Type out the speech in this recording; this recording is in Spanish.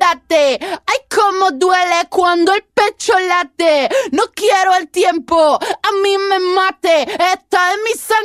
chocolate. Ay, cómo duele cuando el pecho late. No quiero el tiempo, a mí me mate. Esta es mi